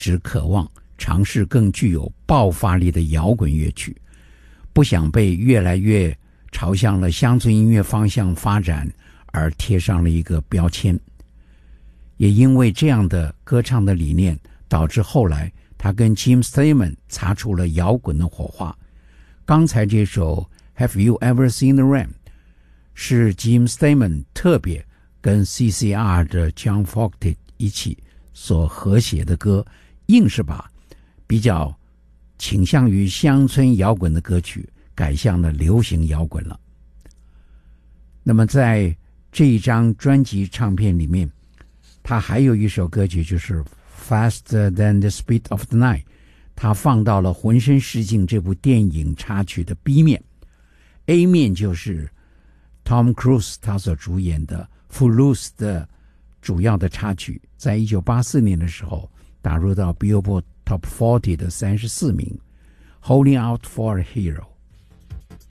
只渴望尝试更具有爆发力的摇滚乐曲，不想被越来越朝向了乡村音乐方向发展而贴上了一个标签。也因为这样的歌唱的理念，导致后来他跟 Jim Steinman 擦出了摇滚的火花。刚才这首 Have You Ever Seen the Rain 是 Jim Steinman 特别跟 CCR 的 John Fogerty 一起所合写的歌，硬是把比较倾向于乡村摇滚的歌曲改向了流行摇滚了。那么在这一张专辑唱片里面，他还有一首歌曲就是 Faster Than the Speed of the Night， 他放到了《浑身是劲》这部电影插曲的 B 面， A 面就是 Tom Cruise 他所主演的 Footloose 的主要的插曲，在1984年的时候打入到 Billboard Top 40的34名， Holding Out for a Hero。